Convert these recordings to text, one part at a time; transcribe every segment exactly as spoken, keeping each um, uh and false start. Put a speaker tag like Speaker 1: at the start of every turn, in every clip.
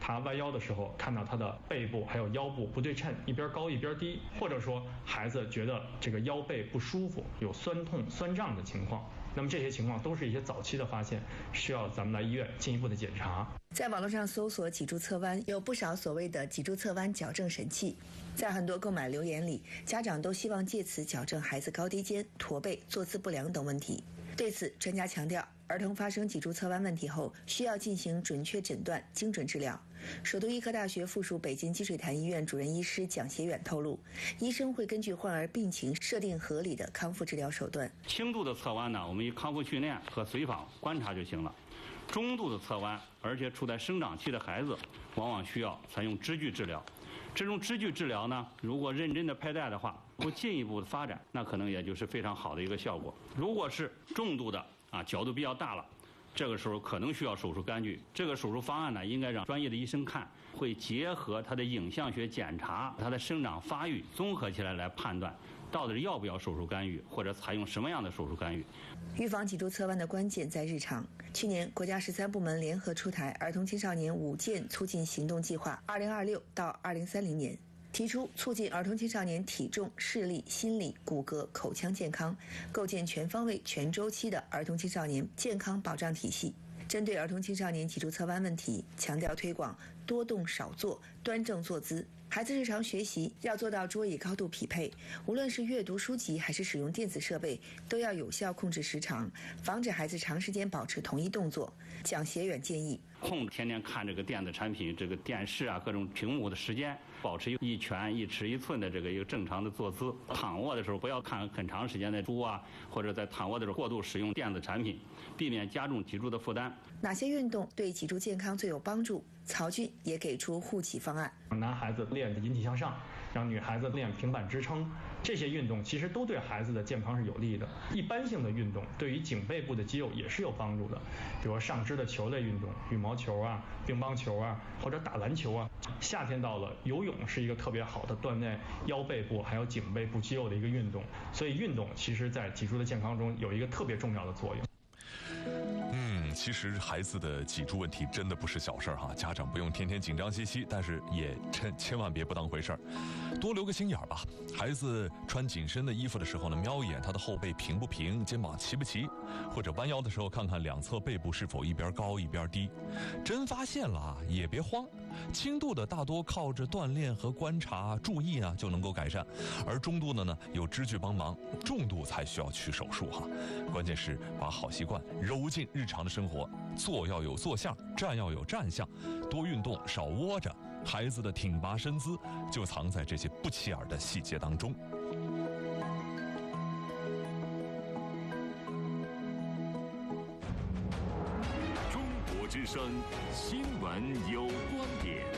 Speaker 1: 他弯腰的时候看到他的背部还有腰部不对称，一边高一边低，或者说孩子觉得这个腰背不舒服，有酸痛酸胀的情况，那么这些情况都是一些早期的发现，需要咱们来医院进一步的检查。
Speaker 2: 在网络上搜索脊柱侧弯，有不少所谓的脊柱侧弯矫正神器，在很多购买留言里，家长都希望借此矫正孩子高低肩、驼背、坐姿不良等问题。对此，专家强调，儿童发生脊柱侧弯问题后，需要进行准确诊断、精准治疗。首都医科大学附属北京积水潭医院主任医师蒋协远透露，医生会根据患儿病情设定合理的康复治疗手段。
Speaker 3: 轻度的侧弯呢，我们以康复训练和随访观察就行了。中度的侧弯，而且处在生长期的孩子，往往需要采用支具治疗。这种支具治疗呢，如果认真的佩戴的话，不进一步的发展，那可能也就是非常好的一个效果。如果是重度的啊，角度比较大了，这个时候可能需要手术干预。这个手术方案呢，应该让专业的医生看，会结合他的影像学检查、他的生长发育综合起来来判断，到底是要不要手术干预，或者采用什么样的手术干预。
Speaker 2: 预防脊柱侧弯的关键在日常。去年，国家十三部门联合出台《儿童青少年五健促进行动计划（二零二六到二零三零年）》，提出促进儿童青少年体重、视力、心理、骨骼、口腔健康，构建全方位、全周期的儿童青少年健康保障体系。针对儿童青少年脊柱侧弯问题，强调推广多动少坐、端正坐姿。孩子日常学习要做到桌椅高度匹配，无论是阅读书籍还是使用电子设备，都要有效控制时长，防止孩子长时间保持同一动作。蒋协远建议，
Speaker 3: 控制天天看这个电子产品、这个电视啊、各种屏幕的时间，保持一拳一尺一寸的这个一个正常的坐姿。躺卧的时候不要看很长时间的书啊，或者在躺卧的时候过度使用电子产品，避免加重脊柱的负担。
Speaker 2: 哪些运动对脊柱健康最有帮助？曹俊也给出护脊方案。
Speaker 1: 男孩子练引体向上，让女孩子练平板支撑，这些运动其实都对孩子的健康是有利的。一般性的运动对于颈背部的肌肉也是有帮助的，比如上肢的球类运动，羽毛球啊、乒乓球啊，或者打篮球啊。夏天到了，游泳是一个特别好的锻炼腰背部还有颈背部肌肉的一个运动，所以运动其实在脊柱的健康中有一个特别重要的作用。
Speaker 4: 其实孩子的脊柱问题真的不是小事儿哈，家长不用天天紧张兮兮，但是也千千万别不当回事儿，多留个心眼儿吧。孩子穿紧身的衣服的时候呢，瞄一眼他的后背平不平，肩膀齐不齐，或者弯腰的时候看看两侧背部是否一边高一边低。真发现了也别慌，轻度的大多靠着锻炼和观察注意啊就能够改善，而中度的呢有支具帮忙，重度才需要去手术哈。关键是把好习惯揉进日常的生活，坐要有坐相，站要有站相，多运动少窝着，孩子的挺拔身姿就藏在这些不起眼的细节当中。
Speaker 5: 中国之声新闻有观点，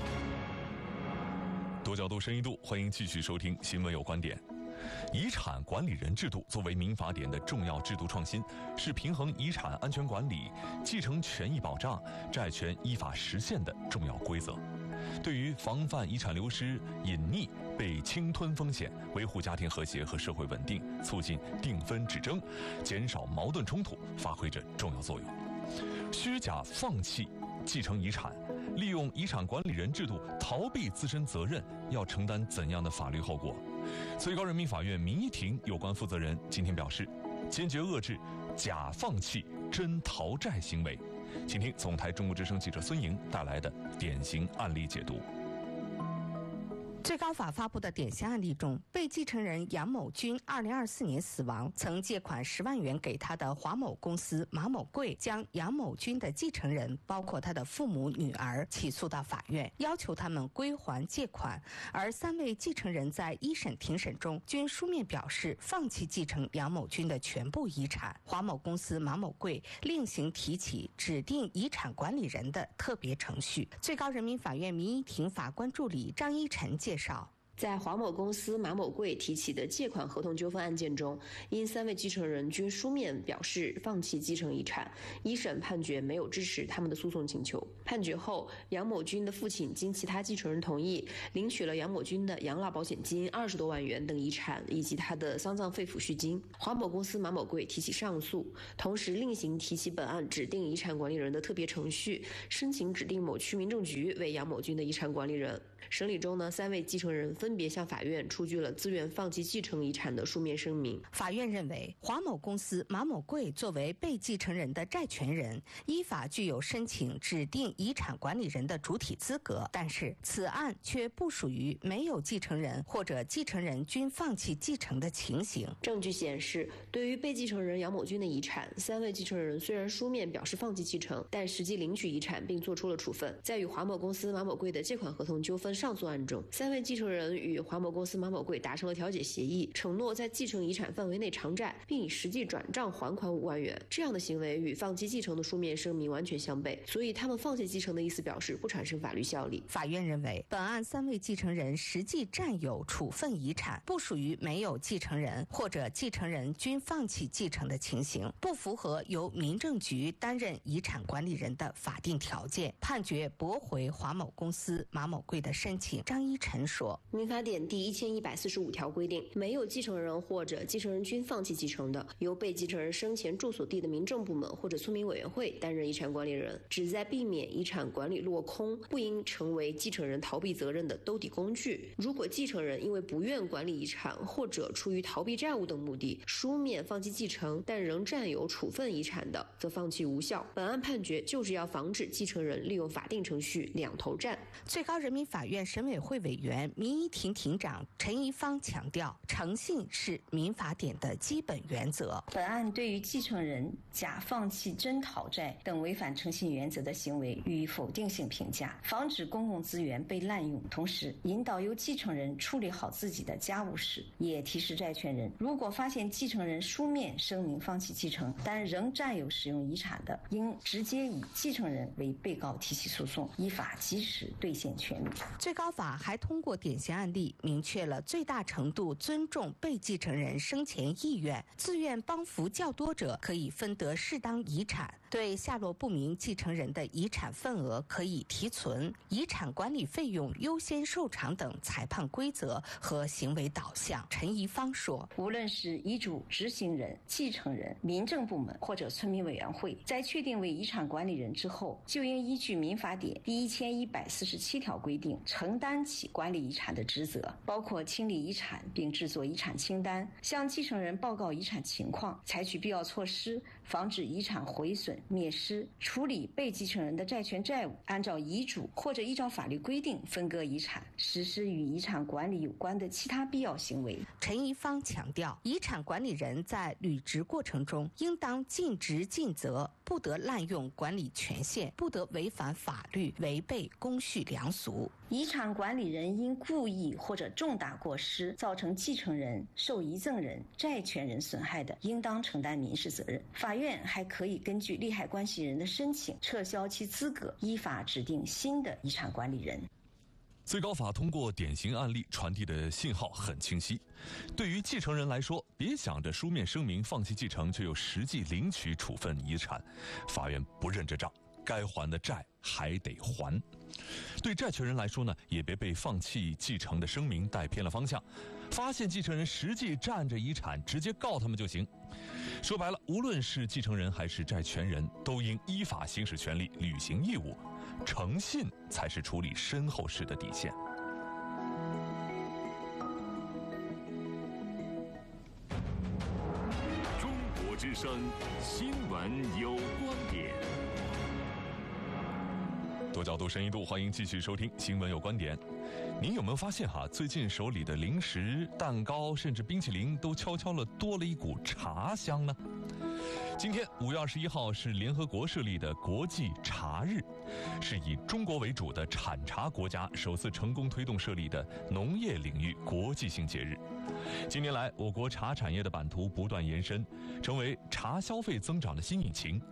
Speaker 4: 多角度深一度，欢迎继续收听新闻有观点。遗产管理人制度作为民法典的重要制度创新，是平衡遗产安全管理、继承权益保障、债权依法实现的重要规则。对于防范遗产流失、隐匿、被侵吞风险，维护家庭和谐和社会稳定，促进定分止争，减少矛盾冲突，发挥着重要作用。虚假放弃继承遗产，利用遗产管理人制度逃避自身责任，要承担怎样的法律后果？最高人民法院民一庭有关负责人今天表示，坚决遏制假放弃、真逃债行为。请听总台中国之声记者孙莹带来的典型案例解读。
Speaker 6: 最高法发布的典型案例中，被继承人杨某军二零二四年死亡，曾借款十万元给他的华某公司马某贵，将杨某军的继承人，包括他的父母、女儿，起诉到法院，要求他们归还借款。而三位继承人在一审庭审中均书面表示放弃继承杨某军的全部遗产。华某公司马某贵另行提起指定遗产管理人的特别程序。最高人民法院民一庭法官助理张一晨介绍，
Speaker 7: 在华某公司马某贵提起的借款合同纠纷案件中，因三位继承人均书面表示放弃继承遗产，一审判决没有支持他们的诉讼请求。判决后，杨某军的父亲经其他继承人同意，领取了杨某军的养老保险金二十多万元等遗产，以及他的丧葬费抚恤金。华某公司马某贵提起上诉，同时另行提起本案指定遗产管理人的特别程序，申请指定某区民政局为杨某军的遗产管理人。审理中呢，三位继承人分别向法院出具了自愿放弃继承遗产的书面声明。
Speaker 6: 法院认为，华某公司马某贵作为被继承人的债权人，依法具有申请指定遗产管理人的主体资格，但是此案却不属于没有继承人或者继承人均放弃继承的情形。
Speaker 7: 证据显示，对于被继承人杨某军的遗产，三位继承人虽然书面表示放弃继承，但实际领取遗产并作出了处分。在与华某公司马某贵的借款合同纠纷上诉案中，三位继承人与华某公司马某贵达成了调解协议，承诺在继承遗产范围内偿债，并以实际转账还款五万元。这样的行为与放弃继承的书面声明完全相悖，所以他们放弃继承的意思表示不产生法律效力。
Speaker 6: 法院认为，本案三位继承人实际占有处分遗产，不属于没有继承人或者继承人均放弃继承的情形，不符合由民政局担任遗产管理人的法定条件，判决驳回华某公司马某贵的申请。张一晨说，
Speaker 7: 民法典第一千一百四十五条规定，没有继承人或者继承人均放弃继承的，由被继承人生前住所地的民政部门或者村民委员会担任遗产管理人，旨在避免遗产管理落空，不应成为继承人逃避责任的兜底工具。如果继承人因为不愿管理遗产或者出于逃避债务等目的，书面放弃继承，但仍占有处分遗产的，则放弃无效。本案判决就是要防止继承人利用法定程序两头占。
Speaker 6: 最高人民法院审委会委员、民一庭庭长陈一芳强调，诚信是民法典的基本原则。
Speaker 8: 本案对于继承人假放弃真讨债等违反诚信原则的行为予以否定性评价，防止公共资源被滥用，同时引导由继承人处理好自己的家务事。也提示债权人，如果发现继承人书面声明放弃继承，但仍占有使用遗产的，应直接以继承人为被告提起诉讼，依法及时兑现权利。
Speaker 6: 最高法还通过典型案例，明确了最大程度尊重被继承人生前意愿，自愿帮扶较多者可以分得适当遗产，对下落不明继承人的遗产份额可以提存，遗产管理费用优先受偿等裁判规则和行为导向。陈一芳说，
Speaker 8: 无论是遗嘱执行人、继承人、民政部门或者村民委员会，在确定为遗产管理人之后，就应依据民法典第一千一百四十七条规定，承担起管理遗产的职责，包括清理遗产并制作遗产清单，向继承人报告遗产情况，采取必要措施，防止遗产毁损、灭失，处理被继承人的债权债务，按照遗嘱或者依照法律规定分割遗产，实施与遗产管理有关的其他必要行为。
Speaker 6: 陈一芳强调，遗产管理人在履职过程中应当尽职尽责，不得滥用管理权限，不得违反法律，违背公序良俗。
Speaker 8: 遗产管理人因故意或者重大过失造成继承人、受遗赠人、债权人损害的，应当承担民事责任。法院还可以根据利害关系人的申请，撤销其资格，依法指定新的遗产管理人。
Speaker 4: 最高法通过典型案例传递的信号很清晰，对于继承人来说，别想着书面声明放弃继承就有实际领取处分遗产，法院不认这账，该还的债还得还。对债权人来说呢，也别被放弃继承的声明带偏了方向，发现继承人实际占着遗产，直接告他们就行。说白了，无论是继承人还是债权人，都应依法行使权利，履行义务，诚信才是处理身后事的底线。
Speaker 5: 中国之声新闻有观点。
Speaker 4: 多角度、深一度，欢迎继续收听《新闻有观点》。您有没有发现哈，最近手里的零食、蛋糕，甚至冰淇淋，都悄悄地多了一股茶香呢？今天五月二十一号是联合国设立的国际茶日，是以中国为主的产茶国家首次成功推动设立的农业领域国际性节日。近年来，我国茶产业的版图不断延伸，成为茶消费增长的新引擎。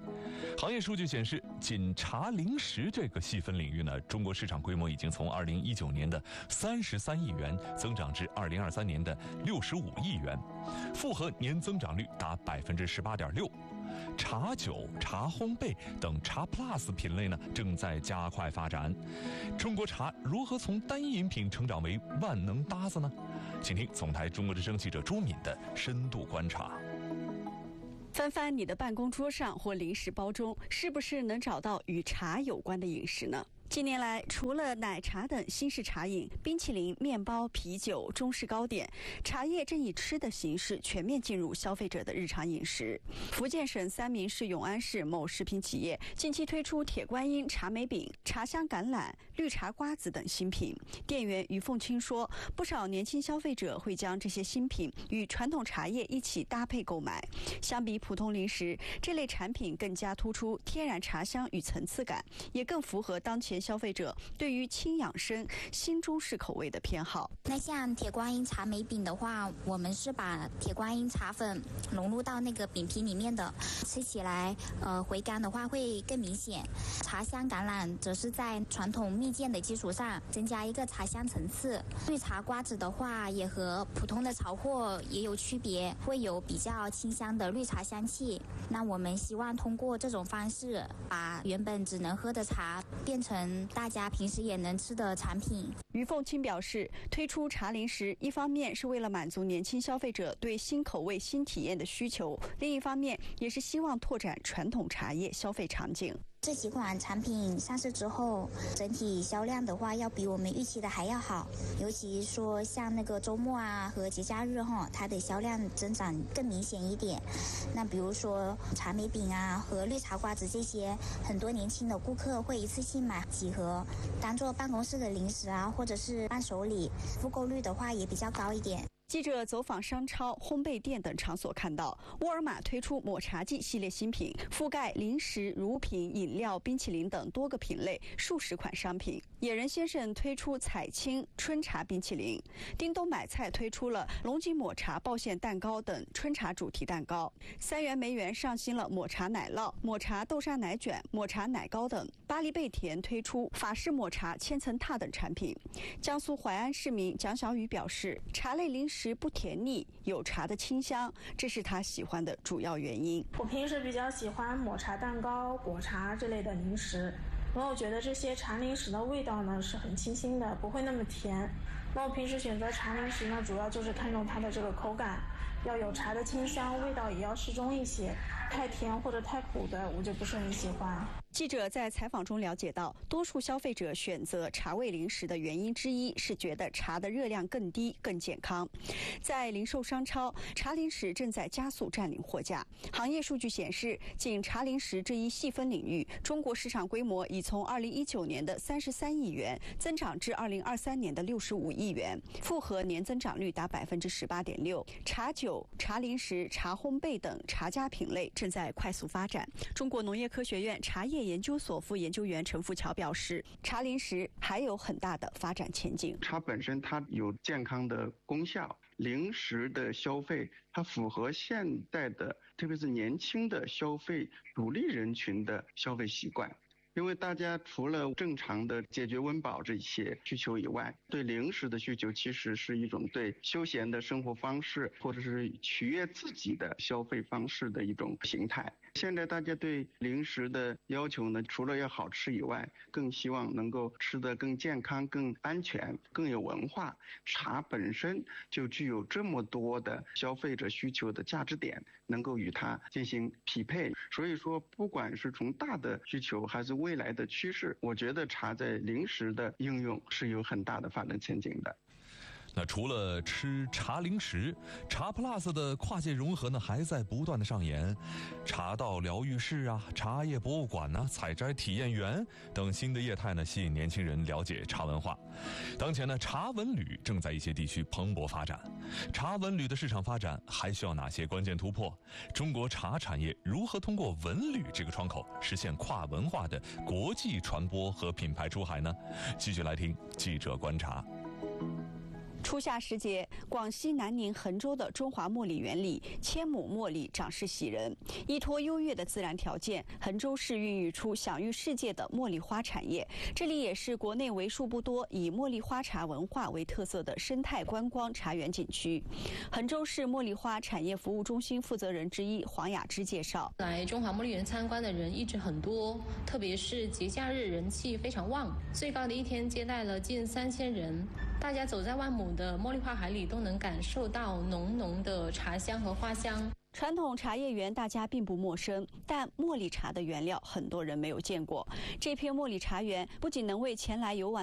Speaker 4: 行业数据显示，仅茶零食这个细分领域呢，中国市场规模已经从二零一九年的三十三亿元增长至二零二三年的六十五亿元，复合年增长率达百分之十八点六。茶酒、茶烘焙等茶 Plus 品类呢，正在加快发展。中国茶如何从单一饮品成长为万能搭子呢？请听总台中国之声记者朱敏的深度观察。
Speaker 9: 翻翻你的办公桌上或零食包中，是不是能找到与茶有关的饮食呢？近年来，除了奶茶等新式茶饮、冰淇淋、面包、啤酒、中式糕点，茶叶正以吃的形式全面进入消费者的日常饮食。福建省三明市永安市某食品企业近期推出铁观音茶梅饼、茶香橄榄、绿茶瓜子等新品。店员于凤清说，不少年轻消费者会将这些新品与传统茶叶一起搭配购买。相比普通零食，这类产品更加突出天然茶香与层次感，也更符合当前消费者对于轻养生、新中式口味的偏好。
Speaker 10: 那像铁观音茶梅饼的话，我们是把铁观音茶粉融入到那个饼皮里面的，吃起来呃回甘的话会更明显。茶香橄榄则是在传统蜜饯的基础上增加一个茶香层次。绿茶瓜子的话也和普通的潮货也有区别，会有比较清香的绿茶香气。那我们希望通过这种方式，把原本只能喝的茶变成大家平时也能吃的产品。
Speaker 9: 于凤清表示，推出茶零食，一方面是为了满足年轻消费者对新口味、新体验的需求，另一方面也是希望拓展传统茶叶消费场景。
Speaker 10: 这几款产品上市之后，整体销量的话要比我们预期的还要好，尤其说像那个周末啊和节假日哈，它的销量增长更明显一点。那比如说茶梅饼啊和绿茶瓜子这些，很多年轻的顾客会一次性买几盒，当做办公室的零食啊，或者是伴手礼，复购率的话也比较高一点。
Speaker 9: 记者走访商超、烘焙店等场所看到，沃尔玛推出抹茶季系列新品，覆盖零食、乳品、饮料、冰淇淋等多个品类，数十款商品。野人先生推出彩青春茶冰淇淋，叮咚买菜推出了龙井抹茶爆馅蛋糕等春茶主题蛋糕。三元梅园上新了抹茶奶酪、抹茶豆沙奶卷、抹茶奶糕等。巴黎贝甜推出法式抹茶千层塔等产品。江苏淮安市民蒋小雨表示，茶类零食不甜腻，有茶的清香，这是他喜欢的主要原因。
Speaker 11: 我平时比较喜欢抹茶蛋糕、果茶这类的零食，因为我觉得这些茶零食的味道呢是很清新的，不会那么甜。那我平时选择茶零食呢，主要就是看重它的这个口感，要有茶的清香，味道也要适中一些，太甜或者太苦的我就不是很喜欢。
Speaker 9: 记者在采访中了解到，多数消费者选择茶味零食的原因之一是觉得茶的热量更低、更健康。在零售商超，茶零食正在加速占领货架。行业数据显示，仅茶零食这一细分领域，中国市场规模已从二零一九年的三十三亿元增长至二零二三年的六十五亿元，复合年增长率达百分之十八点六。茶酒、茶零食、茶烘焙等茶家品类正在快速发展。中国农业科学院茶叶研究所副研究员陈富桥表示，茶零食还有很大的发展前景。
Speaker 12: 茶本身它有健康的功效，零食的消费它符合现代的，特别是年轻的消费主力人群的消费习惯。因为大家除了正常的解决温饱这些需求以外，对零食的需求其实是一种对休闲的生活方式或者是取悦自己的消费方式的一种形态。现在大家对零食的要求呢，除了要好吃以外，更希望能够吃得更健康、更安全、更有文化。茶本身就具有这么多的消费者需求的价值点，能够与它进行匹配。所以说，不管是从大的需求还是未来的趋势，我觉得茶在零食的应用是有很大的发展前景的。
Speaker 4: 那除了吃茶零食，茶 Plus 的跨界融合呢还在不断的上演。茶道疗愈室啊、茶叶博物馆呢、采摘体验园等新的业态呢，吸引年轻人了解茶文化。当前呢，茶文旅正在一些地区蓬勃发展。茶文旅的市场发展还需要哪些关键突破？中国茶产业如何通过文旅这个窗口实现跨文化的国际传播和品牌出海呢？继续来听记者观察。
Speaker 9: 初夏时节，广西南宁衡州的中华茉莉园里，千亩茉莉长势喜人。依托优越的自然条件，衡州市孕育出享誉世界的茉莉花产业。这里也是国内为数不多以茉莉花茶文化为特色的生态观光茶园景区。衡州市茉莉花产业服务中心负责人之一黄雅芝介绍，
Speaker 13: 来中华茉莉园参观的人一直很多，特别是节假日人气非常旺，最高的一天接待了近三千人。大家走在万亩的茉莉花海里，都能感受到浓浓的茶香和花香。
Speaker 9: 传统茶叶园大家并不陌生，但茉莉茶的原料很多人没有见过。这片茉莉茶园不仅能为前来游玩